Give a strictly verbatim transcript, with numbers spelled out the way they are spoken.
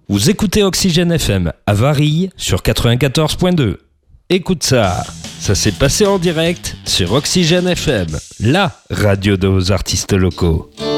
Vous écoutez Oxygène F M à Varilhes sur quatre-vingt-quatorze point deux. Écoute ça, ça s'est passé en direct sur Oxygène F M, la radio de vos artistes locaux.